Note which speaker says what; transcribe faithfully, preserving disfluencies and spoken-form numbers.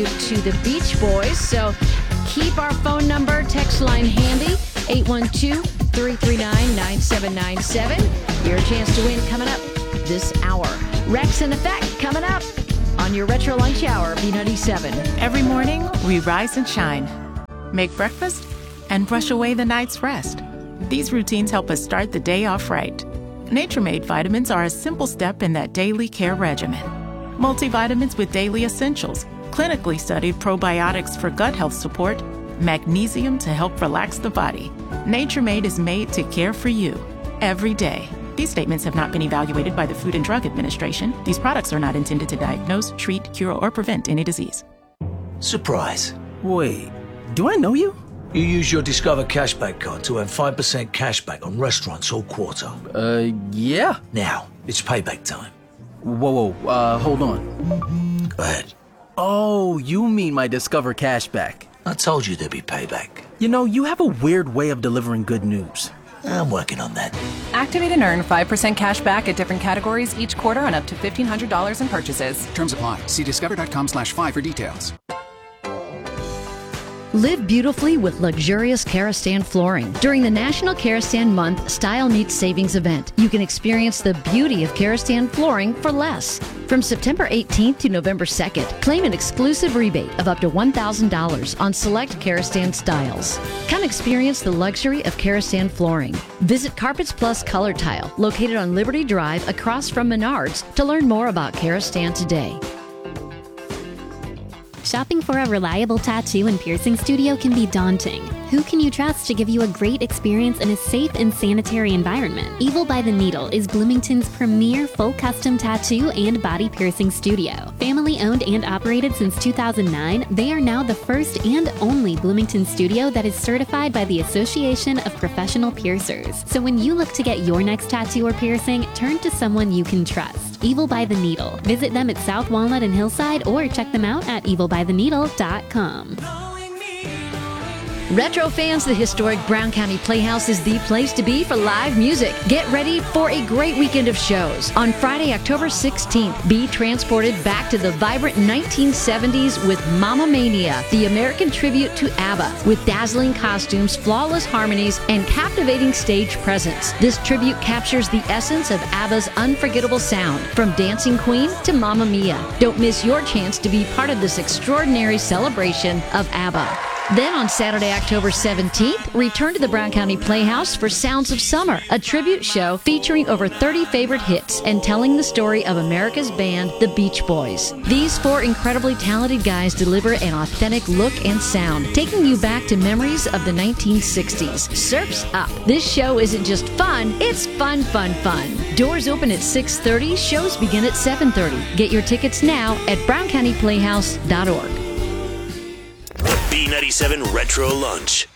Speaker 1: tribute to the Beach Boys. So keep our phone number, text line handy, eight one two, three three nine, nine seven nine seven. Your chance to win coming up this hour. Rex and Effect coming up on your Retro Lunch Hour, B ninety-seven.
Speaker 2: Every morning, we rise and shine, make breakfast, and brush away the night's rest. These routines help us start the day off right. Nature Made vitamins are a simple step in that daily care regimen. Multivitamins with daily essentials, clinically studied probiotics for gut health support, magnesium to help relax the body. Nature Made is made to care for you every day. These statements have not been evaluated by the Food and Drug Administration. These products are not intended to diagnose, treat, cure, or prevent any disease.
Speaker 3: Surprise.
Speaker 4: Wait, do I know you?
Speaker 3: You use your Discover Cashback card to earn five percent cashback on restaurants all quarter.
Speaker 4: Uh, yeah.
Speaker 3: Now, it's payback time.
Speaker 4: Whoa, whoa, uh, hold on.
Speaker 3: Go ahead.
Speaker 4: Oh, you mean my Discover Cashback.
Speaker 3: I told you there'd be payback.
Speaker 4: You know, you have a weird way of delivering good news.
Speaker 3: I'm working on that.
Speaker 5: Activate and earn five percent cash back at different categories each quarter on up to fifteen hundred dollars in purchases.
Speaker 6: Terms apply. See discover.com slash five for details.
Speaker 1: Live beautifully with luxurious Karastan flooring. During the National Karastan Month Style Meets Savings event, you can experience the beauty of Karastan flooring for less. From September eighteenth to November second, claim an exclusive rebate of up to one thousand dollars on select Karastan styles. Come experience the luxury of Karastan flooring. Visit Carpets Plus Color Tile, located on Liberty Drive across from Menards, to learn more about Karastan today.
Speaker 7: Shopping for a reliable tattoo and piercing studio can be daunting. Who can you trust to give you a great experience in a safe and sanitary environment? Evil by the Needle is Bloomington's premier full custom tattoo and body piercing studio. Family owned and operated since two thousand nine, they are now the first and only Bloomington studio that is certified by the Association of Professional Piercers. So when you look to get your next tattoo or piercing, turn to someone you can trust. Evil by the Needle. Visit them at South Walnut and Hillside or check them out at evil by the needle dot com.
Speaker 1: Retro fans, the historic Brown County Playhouse is the place to be for live music. Get ready for a great weekend of shows. On Friday, October sixteenth, be transported back to the vibrant nineteen seventies with Mamma Mania, the American tribute to ABBA, with dazzling costumes, flawless harmonies, and captivating stage presence. This tribute captures the essence of ABBA's unforgettable sound, from Dancing Queen to Mamma Mia. Don't miss your chance to be part of this extraordinary celebration of ABBA. Then on Saturday, October seventeenth, return to the Brown County Playhouse for Sounds of Summer, a tribute show featuring over thirty favorite hits and telling the story of America's band, the Beach Boys. These four incredibly talented guys deliver an authentic look and sound, taking you back to memories of the nineteen sixties. Surf's up. This show isn't just fun, it's fun, fun, fun. Doors open at six thirty, shows begin at seven thirty. Get your tickets now at brown county playhouse dot org.
Speaker 8: B ninety-seven Retro Lunch.